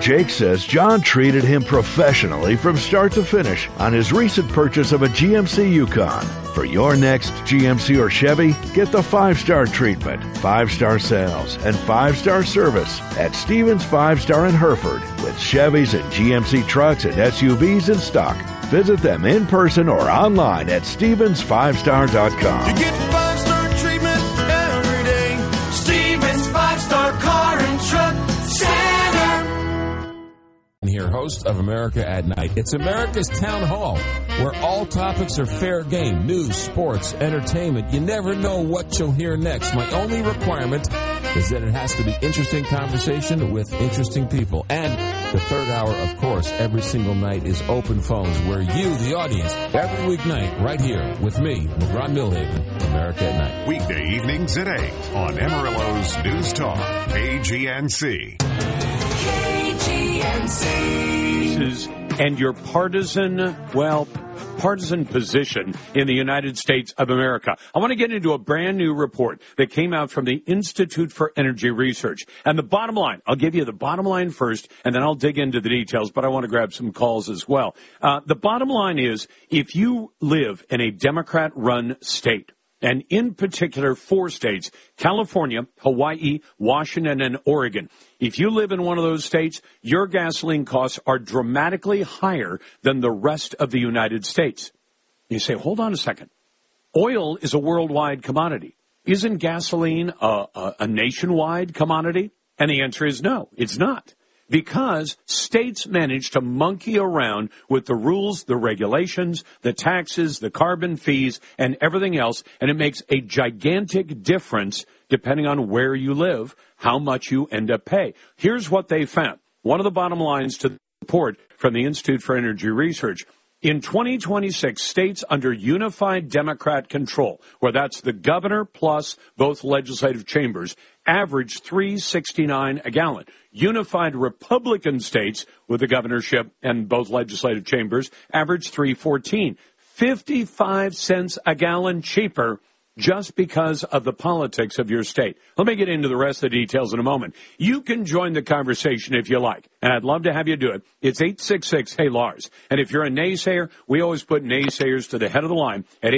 Jake says John treated him professionally from start to finish on his recent purchase of a GMC Yukon. For your next GMC or Chevy, get the 5-star treatment, 5-star sales, and 5-star service at Stevens 5-Star in Hereford with Chevys and GMC trucks and SUVs in stock. Visit them in person or online at StevensFivestar.com. You get 5-star treatment every day. Stevens 5-Star Car and Truck Center. Here, host of America at Night. It's America's Town Hall, where all topics are fair game. News, sports, entertainment. You never know what you'll hear next. My only requirement is that it has to be interesting conversation with interesting people. And the third hour, of course, every single night is open phones where you, the audience, every weeknight, right here with me, LeBron Milhaven, America at Night. Weekday evenings at 8 on Amarillo's News Talk, KGNC. And your partisan position in the United States of America. I want to get into a brand new report that came out from the Institute for Energy Research. And the bottom line, I'll give you the bottom line first, and then I'll dig into the details, but I want to grab some calls as well. The bottom line is, if you live in a Democrat-run state, and in particular 4 states, California, Hawaii, Washington, and Oregon. If you live in one of those states, your gasoline costs are dramatically higher than the rest of the United States. You say, hold on a second. Oil is a worldwide commodity. Isn't gasoline a nationwide commodity? And the answer is no, it's not. Because states manage to monkey around with the rules, the regulations, the taxes, the carbon fees, and everything else, and it makes a gigantic difference depending on where you live, how much you end up paying. Here's what they found. One of the bottom lines to the report from the Institute for Energy Research. In 2026, states under unified Democrat control, where that's the governor plus both legislative chambers, average $3.69 a gallon. Unified Republican states with the governorship and both legislative chambers average $3.14. 55 cents a gallon cheaper just because of the politics of your state. Let me get into the rest of the details in a moment. You can join the conversation if you like, and I'd love to have you do it. It's 866-HEY-LARS. And if you're a naysayer, we always put naysayers to the head of the line at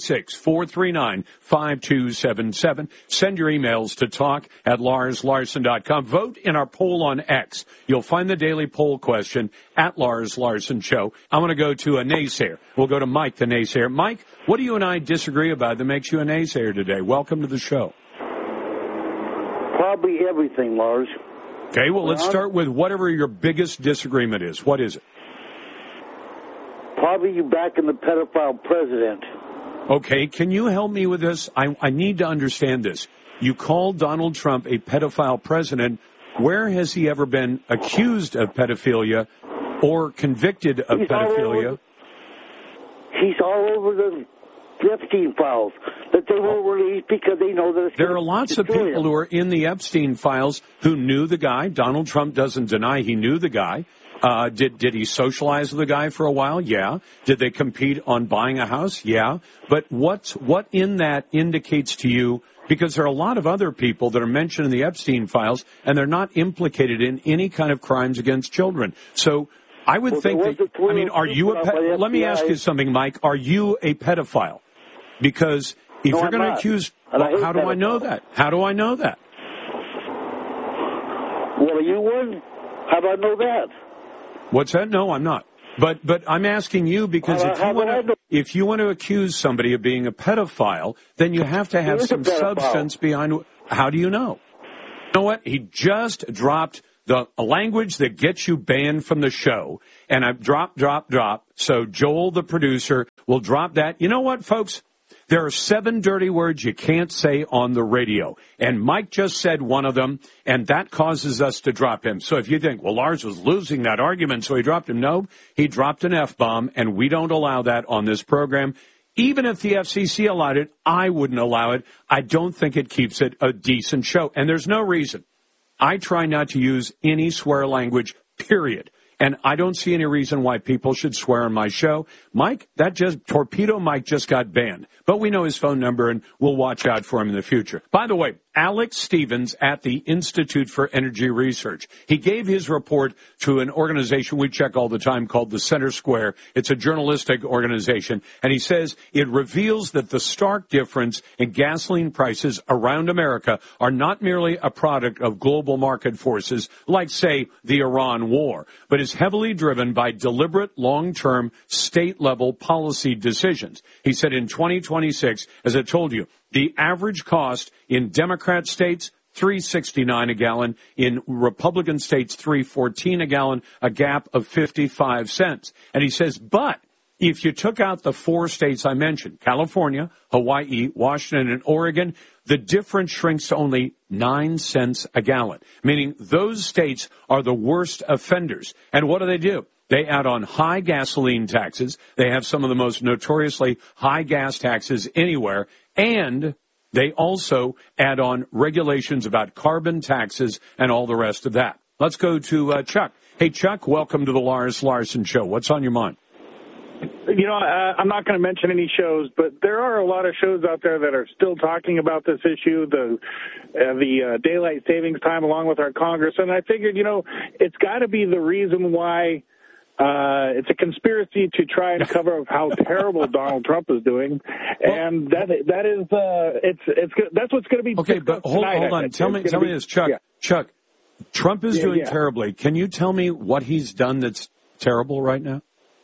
866-439-5277. Send your emails to talk@LarsLarson.com. Vote in our poll on X. You'll find the daily poll question at Lars Larson Show. I want to go to a naysayer. We'll go to Mike, the naysayer. Mike, what do you and I disagree about that makes you a naysayer today? Welcome to the show. Probably everything, Lars. Okay, well, let's start with whatever your biggest disagreement is. What is it? Probably you backing the pedophile president. Okay, can you help me with this? I need to understand this. You called Donald Trump a pedophile president. Where has he ever been accused of pedophilia or convicted of pedophilia? He's all over the Epstein files that they won't release because they know that there are lots of people who are in the Epstein files who knew the guy. Donald Trump doesn't deny he knew the guy. Did he socialize with the guy for a while? Yeah. Did they compete on buying a house? Yeah. But what in that indicates to you? Because there are a lot of other people that are mentioned in the Epstein files, and they're not implicated in any kind of crimes against children. So I would think that, I mean, are you let me ask you something, Mike. Are you a pedophile? Because if you're going to accuse, how do I know that? How do I know that? Well, you would. How do I know that? What's that? No, I'm not. But I'm asking you because if you want to accuse somebody of being a pedophile, then you have to have some substance behind. How do you know? You know what? He just dropped the language that gets you banned from the show, and I've drop. So Joel, the producer, will drop that. You know what, folks? There are 7 dirty words you can't say on the radio. And Mike just said one of them, and that causes us to drop him. So if you think, well, Lars was losing that argument, so he dropped him. No, he dropped an F-bomb, and we don't allow that on this program. Even if the FCC allowed it, I wouldn't allow it. I don't think it keeps it a decent show. And there's no reason. I try not to use any swear language, period. And I don't see any reason why people should swear on my show. Mike, Torpedo Mike just got banned. But we know his phone number, and we'll watch out for him in the future. By the way, Alex Stevens at the Institute for Energy Research. He gave his report to an organization we check all the time called the Center Square. It's a journalistic organization. And he says it reveals that the stark difference in gasoline prices around America are not merely a product of global market forces like, say, the Iran war, but is heavily driven by deliberate long-term state-level policy decisions. He said in 2026, as I told you, the average cost in Democrat states, $3.69 a gallon. In Republican states, $3.14 a gallon, a gap of 55 cents. And he says, but if you took out the 4 states I mentioned, California, Hawaii, Washington, and Oregon, the difference shrinks to only 9 cents a gallon, meaning those states are the worst offenders. And what do? They add on high gasoline taxes. They have some of the most notoriously high gas taxes anywhere. And they also add on regulations about carbon taxes and all the rest of that. Let's go to Chuck. Hey, Chuck, welcome to the Lars Larson Show. What's on your mind? You know, I'm not going to mention any shows, but there are a lot of shows out there that are still talking about this issue, the daylight savings time along with our Congress. And I figured, you know, it's got to be the reason why it's a conspiracy to try and cover up how terrible Donald Trump is doing, and that's what's going to be. Okay, but hold on. Tell me this, Chuck. Yeah. Chuck, Trump is doing terribly. Can you tell me what he's done that's terrible right now?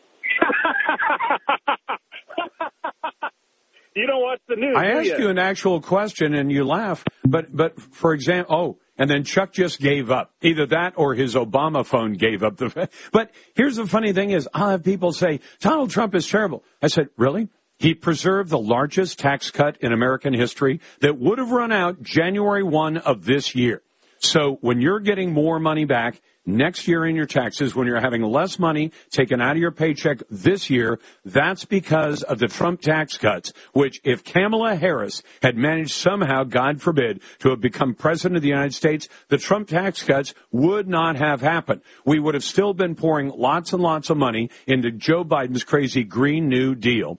You don't watch the news. I asked you an actual question and you laugh. But for example, and then Chuck just gave up. Either that or his Obama phone gave up. But here's the funny thing is, I'll have people say, Donald Trump is terrible. I said, really? He preserved the largest tax cut in American history that would have run out January 1 of this year. So when you're getting more money back next year in your taxes, when you're having less money taken out of your paycheck this year, that's because of the Trump tax cuts, which if Kamala Harris had managed somehow, God forbid, to have become president of the United States, the Trump tax cuts would not have happened. We would have still been pouring lots and lots of money into Joe Biden's crazy Green New Deal.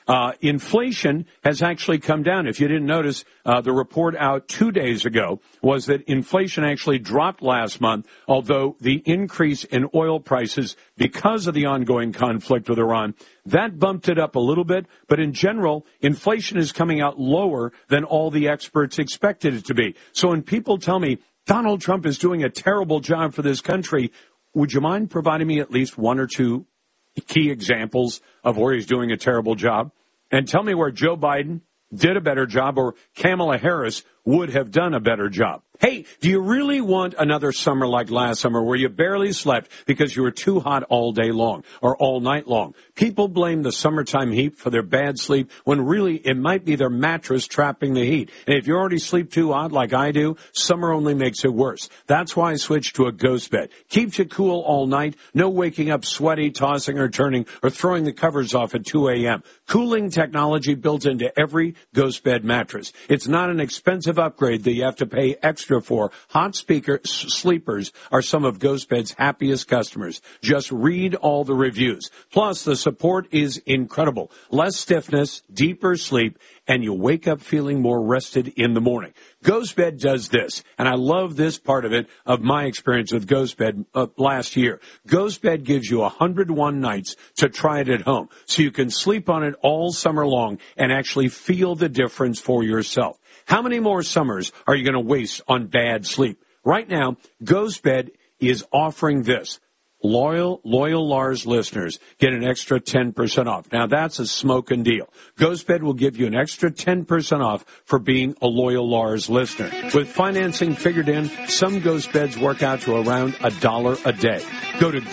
Inflation has actually come down. If you didn't notice, the report out 2 days ago was that inflation actually dropped last month, although the increase in oil prices because of the ongoing conflict with Iran, that bumped it up a little bit. But in general, inflation is coming out lower than all the experts expected it to be. So when people tell me Donald Trump is doing a terrible job for this country, would you mind providing me at least one or two key examples of where he's doing a terrible job? And tell me where Joe Biden did a better job or Kamala Harris would have done a better job. Hey, do you really want another summer like last summer where you barely slept because you were too hot all day long or all night long? People blame the summertime heat for their bad sleep when really it might be their mattress trapping the heat. And if you already sleep too hot like I do, summer only makes it worse. That's why I switched to a ghost bed. Keeps you cool all night. No waking up sweaty, tossing or turning, or throwing the covers off at 2 a.m. Cooling technology built into every ghost bed mattress. It's not an expensive upgrade that you have to pay extra for. Hot sleepers are some of GhostBed's happiest customers. Just read all the reviews. Plus, the support is incredible. Less stiffness, deeper sleep, and you wake up feeling more rested in the morning. GhostBed does this, and I love this part of it, of my experience with GhostBed last year. GhostBed gives you 101 nights to try it at home, so you can sleep on it all summer long and actually feel the difference for yourself. How many more summers are you going to waste on bad sleep? Right now, GhostBed is offering this. Loyal Lars listeners get an extra 10% off. Now, that's a smoking deal. GhostBed will give you an extra 10% off for being a loyal Lars listener. With financing figured in, some GhostBeds work out to around $1 a day. Go to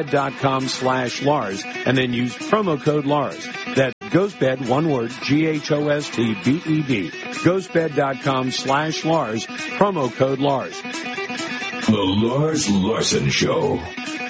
ghostbed.com/Lars and then use promo code Lars. That's GhostBed, one word, GhostBed. Ghostbed.com/Lars, promo code Lars. The Lars Larson Show.